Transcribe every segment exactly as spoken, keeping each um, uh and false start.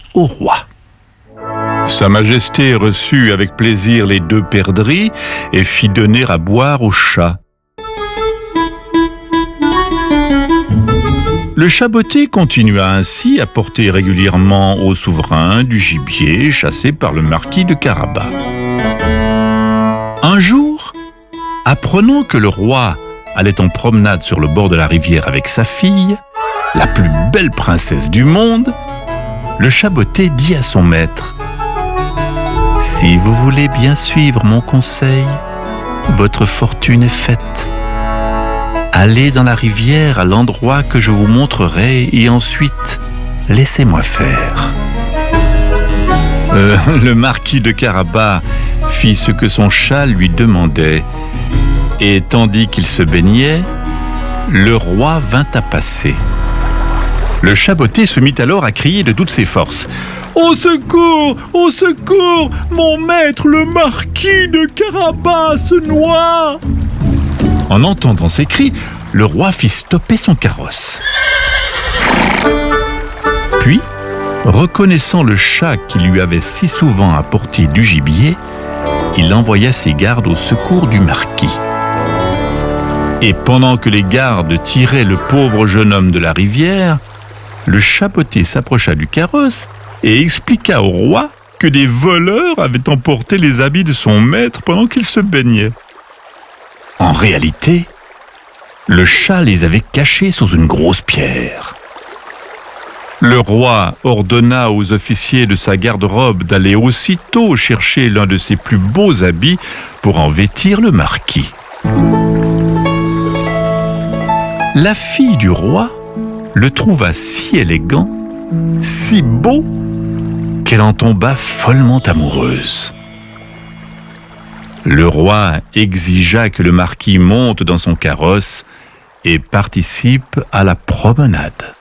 au roi. Sa Majesté reçut avec plaisir les deux perdrix et fit donner à boire au chat. Le chaboté continua ainsi à porter régulièrement au souverain du gibier chassé par le marquis de Carabas. Un jour, apprenant que le roi allait en promenade sur le bord de la rivière avec sa fille, la plus belle princesse du monde, le chaboté dit à son maître: « Si vous voulez bien suivre mon conseil, votre fortune est faite. Allez dans la rivière à l'endroit que je vous montrerai et ensuite, laissez-moi faire. » Euh, le marquis de Carabas fit ce que son chat lui demandait, et tandis qu'il se baignait, le roi vint à passer. Le chaboté se mit alors à crier de toutes ses forces: « Au secours! Au secours! Mon maître, le marquis de Carabas, se noie !» En entendant ces cris, le roi fit stopper son carrosse. Puis, reconnaissant le chat qui lui avait si souvent apporté du gibier, il envoya ses gardes au secours du marquis. Et pendant que les gardes tiraient le pauvre jeune homme de la rivière, le chaboté s'approcha du carrosse et expliqua au roi que des voleurs avaient emporté les habits de son maître pendant qu'il se baignait. En réalité, le chat les avait cachés sous une grosse pierre. Le roi ordonna aux officiers de sa garde-robe d'aller aussitôt chercher l'un de ses plus beaux habits pour en vêtir le marquis. La fille du roi le trouva si élégant, si beau, qu'elle en tomba follement amoureuse. Le roi exigea que le marquis monte dans son carrosse et participe à la promenade.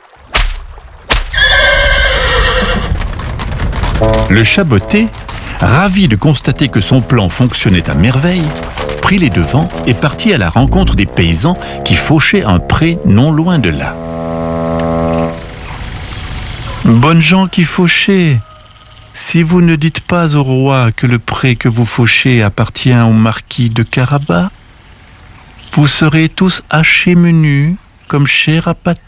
Le chaboté, ravi de constater que son plan fonctionnait à merveille, prit les devants et partit à la rencontre des paysans qui fauchaient un pré non loin de là. « Bonnes gens qui fauchez, si vous ne dites pas au roi que le pré que vous fauchez appartient au marquis de Carabas, vous serez tous hachés menus comme chair à pâté. »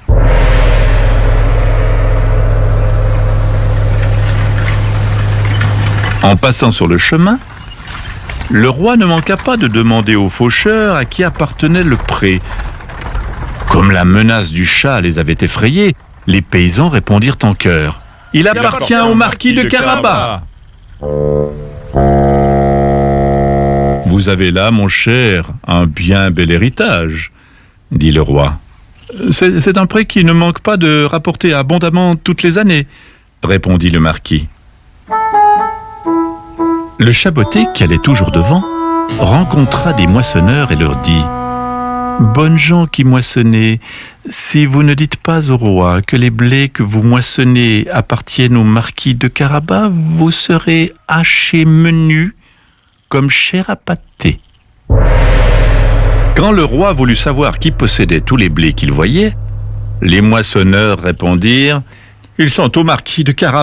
En passant sur le chemin, le roi ne manqua pas de demander aux faucheurs à qui appartenait le pré. Comme la menace du chat les avait effrayés, les paysans répondirent en chœur: « Il appartient au marquis de Carabas. » « Vous avez là, mon cher, un bien bel héritage, » dit le roi. « C'est, c'est un pré qui ne manque pas de rapporter abondamment toutes les années, » répondit le marquis. Le chaboté, qui allait toujours devant, rencontra des moissonneurs et leur dit: « Bonnes gens qui moissonnez, si vous ne dites pas au roi que les blés que vous moissonnez appartiennent au marquis de Carabas, vous serez hachés menus comme chair à pâté. » Quand le roi voulut savoir qui possédait tous les blés qu'il voyait, les moissonneurs répondirent: « Ils sont au marquis de Carabas. »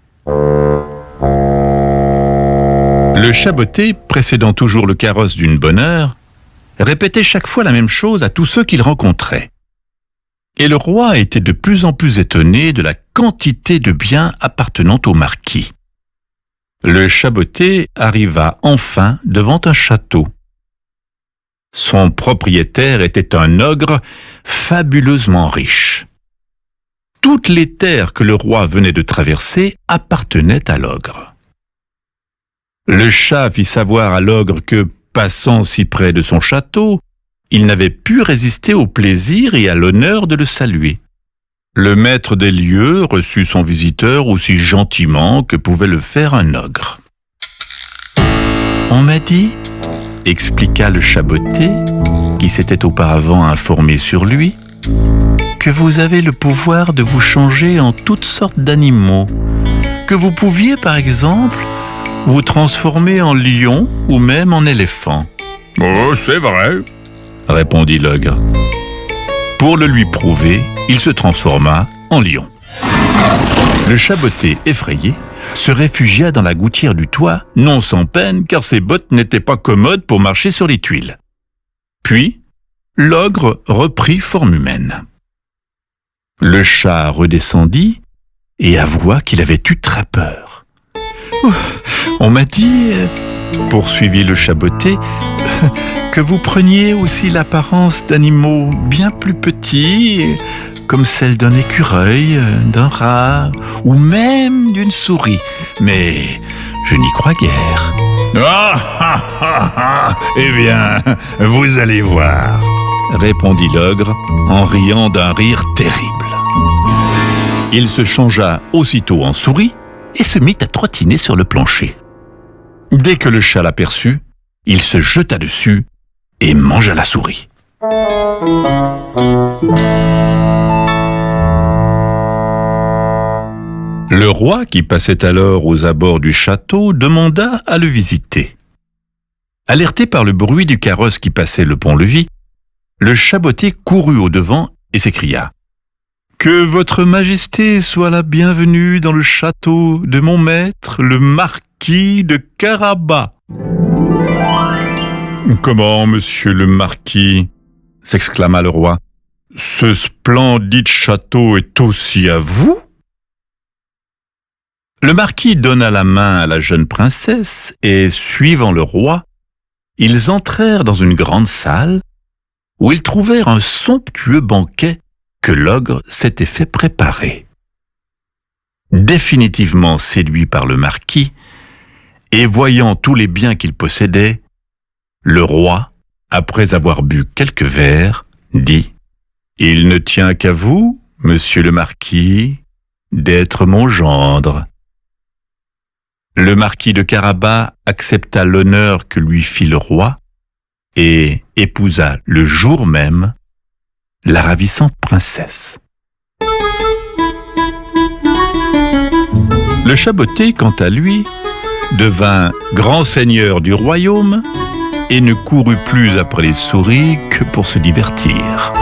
Le chaboté, précédant toujours le carrosse d'une bonne heure, répétait chaque fois la même chose à tous ceux qu'il rencontrait. Et le roi était de plus en plus étonné de la quantité de biens appartenant au marquis. Le chaboté arriva enfin devant un château. Son propriétaire était un ogre fabuleusement riche. Toutes les terres que le roi venait de traverser appartenaient à l'ogre. Le chat fit savoir à l'ogre que, passant si près de son château, il n'avait pu résister au plaisir et à l'honneur de le saluer. Le maître des lieux reçut son visiteur aussi gentiment que pouvait le faire un ogre. « On m'a dit, » expliqua le chaboté, qui s'était auparavant informé sur lui, « que vous avez le pouvoir de vous changer en toutes sortes d'animaux, que vous pouviez, par exemple, vous transformer en lion ou même en éléphant. »« Oh, c'est vrai !» répondit l'ogre. Pour le lui prouver, il se transforma en lion. Le chaboté, effrayé, se réfugia dans la gouttière du toit, non sans peine, car ses bottes n'étaient pas commodes pour marcher sur les tuiles. Puis, l'ogre reprit forme humaine. Le chat redescendit et avoua qu'il avait eu très peur. « On m'a dit, poursuivit le chaboté, que vous preniez aussi l'apparence d'animaux bien plus petits, comme celle d'un écureuil, d'un rat, ou même d'une souris. Mais je n'y crois guère. » Ah, ah, ah, ah. Eh bien, vous allez voir, répondit l'ogre en riant d'un rire terrible. Il se changea aussitôt en souris et se mit à trottiner sur le plancher. Dès que le chat l'aperçut, il se jeta dessus et mangea la souris. Le roi, qui passait alors aux abords du château, demanda à le visiter. Alerté par le bruit du carrosse qui passait le pont-levis, le chaboté courut au-devant et s'écria « Que votre majesté soit la bienvenue dans le château de mon maître, le marquis de Carabas. »« Comment, monsieur le marquis ?» s'exclama le roi. « Ce splendide château est aussi à vous ?» Le marquis donna la main à la jeune princesse et, suivant le roi, ils entrèrent dans une grande salle où ils trouvèrent un somptueux banquet que l'ogre s'était fait préparer. Définitivement séduit par le marquis et voyant tous les biens qu'il possédait, le roi, après avoir bu quelques verres, dit « Il ne tient qu'à vous, monsieur le marquis, d'être mon gendre. » Le marquis de Carabas accepta l'honneur que lui fit le roi et épousa le jour même la ravissante princesse. Le chaboté, quant à lui, devint grand seigneur du royaume et ne courut plus après les souris que pour se divertir.